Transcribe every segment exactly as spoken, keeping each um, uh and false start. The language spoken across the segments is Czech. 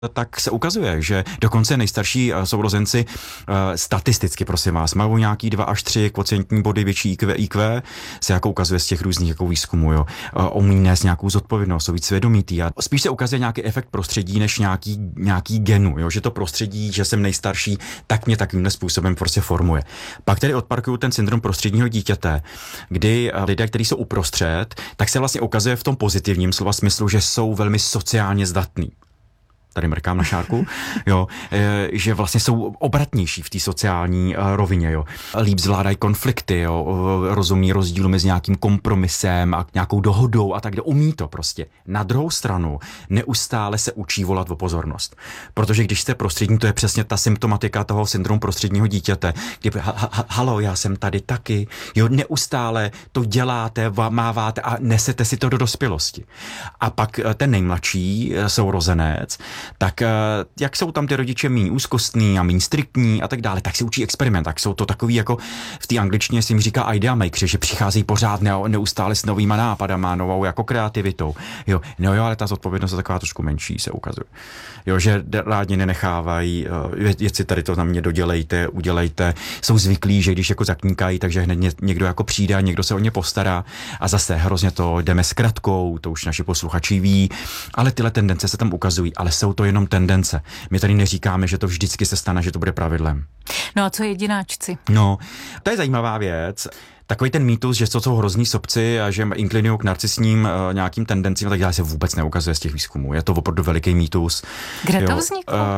tak se ukazuje, že dokonce nejstarší sourozenci statisticky, prosím vás, mají nějaký dva až tři kvocientní body větší I Q, I Q se jako ukazuje z těch různých jako výzkumů, jo. Umí nést nějakou zodpovědnost, jsou víc svědomitý a spíš se ukazuje nějaký efekt prostředí než nějaký, nějaký genu, jo. Že to prostředí, že jsem nejstarší, tak mě takovýmhle způsobem prostě formuje. Pak tedy odparkuju ten syndrom prostředního dítěte, kdy lidé, kteří jsou uprostřed, tak se vlastně ukazuje v tom pozitivním slova smyslu, že jsou velmi sociálně zdatní. Tady mrkám na šárku, jo, že vlastně jsou obratnější v té sociální rovině, jo. Líp zvládají konflikty, jo, rozumí rozdílu mezi nějakým kompromisem a nějakou dohodou a tak dále. Umí to prostě. Na druhou stranu neustále se učí volat o pozornost. Protože když jste prostřední, to je přesně ta symptomatika toho syndromu prostředního dítěte, kdy ha, ha, halo, já jsem tady taky, jo, neustále to děláte, máváte a nesete si to do dospělosti. A pak ten nejmladší sourozenec, tak jak jsou tam ty rodiče míň úzkostní a míň striktní a tak dále, tak se učí experiment, tak jsou to takový jako v té angličtině se jim říká idea makers, že přichází pořád neustále s novýma nápadama, novou jako kreativitou. Jo, no jo, ale ta zodpovědnost je taková trošku menší, se ukazuje. Jo, že rádi nenechávají, věci tady to na mě dodělejte, udělejte, jsou zvyklí, že když jako zakníkají, takže hned někdo jako přijde a někdo se o ně postará a zase hrozně to jdeme s kratkou, to už naši posluchači ví, ale tyhle tendence se tam ukazují, ale jsou to jenom tendence. My tady neříkáme, že to vždycky se stane, že to bude pravidlem. No a co jedináčci? No, to je zajímavá věc. Takový ten mýtus, že to jsou hrozní sobci a že inklinují k narcisním uh, nějakým tendencím, tak dále se vůbec neukazuje z těch výzkumů. Je to opravdu veliký mýtus. Kde to vzniklo? Uh,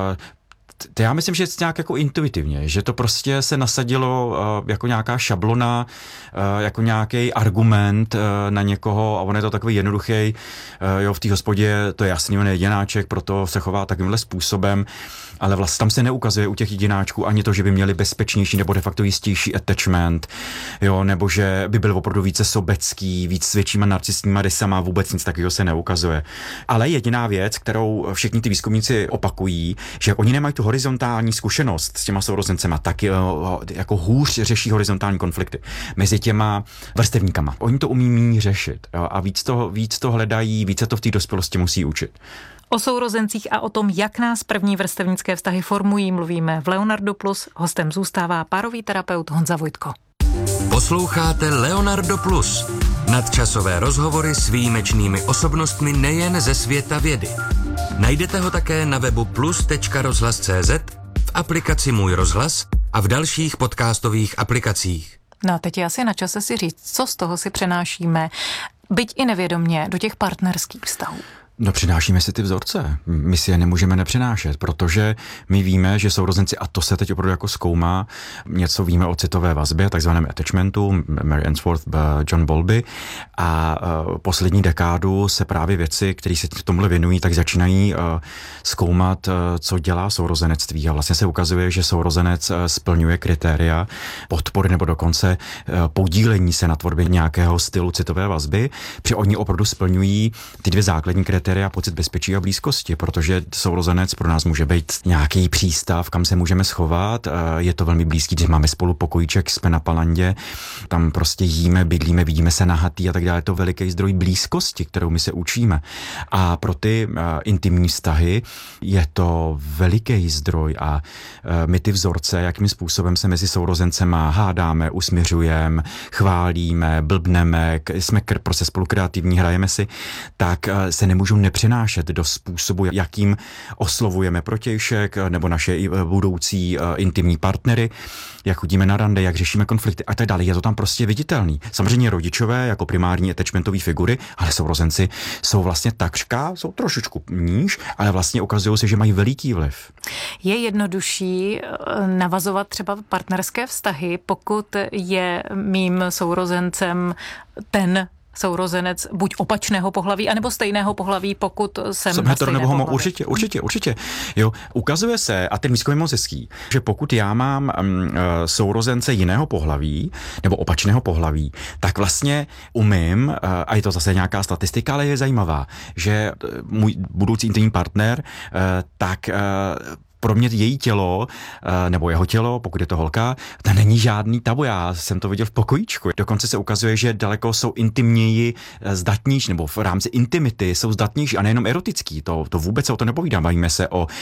To já myslím, že je nějak jako intuitivně, že to prostě se nasadilo uh, jako nějaká šablona, uh, jako nějaký argument uh, na někoho a on je to takový jednoduchý, uh, jo, v té hospodě to je jasný, on je jedináček, proto se chová takovýmhle způsobem, ale vlastně tam se neukazuje u těch jedináčků ani to, že by měli bezpečnější nebo de facto jistější attachment, jo, nebo že by byl opravdu více sobecký, víc s většíma narcistníma rysama, vůbec nic takového se neukazuje. Ale jediná věc, kterou všichni ty výzkumníci opakují, že oni nemají tu horizontální zkušenost s těma sourozencema, tak jako hůř řeší horizontální konflikty mezi těma vrstevníkama. Oni to umí méně řešit, jo, a víc to, víc to hledají, více to v té dospělosti musí učit. O sourozencích a o tom, jak nás první vrstevnické vztahy formují, mluvíme v Leonardo Plus. Hostem zůstává párový terapeut Honza Vojtko. Posloucháte Leonardo Plus. Nadčasové rozhovory s výjimečnými osobnostmi nejen ze světa vědy. Najdete ho také na webu plus tečka rozhlas tečka cé zet, v aplikaci Můj rozhlas a v dalších podcastových aplikacích. No a teď je asi na čase si říct, co z toho si přenášíme, byť i nevědomně, do těch partnerských vztahů. No přinášíme si ty vzorce. My si je nemůžeme nepřinášet, protože my víme, že sourozenci, a to se teď opravdu jako zkoumá, něco víme o citové vazbě, takzvaném attachmentu, Mary Ainsworth, John Bowlby, a uh, poslední dekádu se právě věci, které se tomuhle věnují, tak začínají uh, zkoumat, uh, co dělá sourozenectví. A vlastně se ukazuje, že sourozenec uh, splňuje kritéria podpory nebo dokonce uh, podílení se na tvorbě nějakého stylu citové vazby, protože oni opravdu splňují ty dvě základní kritéria, a pocit bezpečí a blízkosti, protože sourozenec pro nás může být nějaký přístav, kam se můžeme schovat. Je to velmi blízký, když máme spolu pokojíček, jsme na Palandě, tam prostě jíme, bydlíme, vidíme se nahatý a tak dále. Je to veliký zdroj blízkosti, kterou my se učíme. A pro ty uh, intimní vztahy je to veliký zdroj a uh, my ty vzorce, jakým způsobem se mezi sourozencema hádáme, usměřujeme, chválíme, blbneme, jsme kr- prostě spolu kreativní, hrajeme si, tak uh, se nemůžou nepřinášet do způsobu, jakým oslovujeme protějšek nebo naše budoucí uh, intimní partnery, jak chodíme na rande, jak řešíme konflikty a tak dále. Je to tam prostě viditelný. Samozřejmě rodičové jako primární attachmentové figury, ale sourozenci jsou vlastně takřka, jsou trošičku níž, ale vlastně ukazují se, že mají veliký vliv. Je jednodušší navazovat třeba partnerské vztahy, pokud je mým sourozencem ten sourozenec buď opačného pohlaví, anebo stejného pohlaví, pokud jsem, jsem na stejné nebo homo, určitě, určitě, určitě. Jo, ukazuje se, a ten výzkum je moc hezký, že pokud já mám um, sourozence jiného pohlaví, nebo opačného pohlaví, tak vlastně umím, uh, a je to zase nějaká statistika, ale je zajímavá, že můj budoucí intimní partner, uh, tak uh, pro mě její tělo, nebo jeho tělo, pokud je to holka, to není žádný tabu. Já jsem to viděl v pokojíčku. Dokonce se ukazuje, že daleko jsou intimněji zdatnější, nebo v rámci intimity jsou zdatnější a nejenom erotický. To, to vůbec se o to nepovídá. Bavíme se o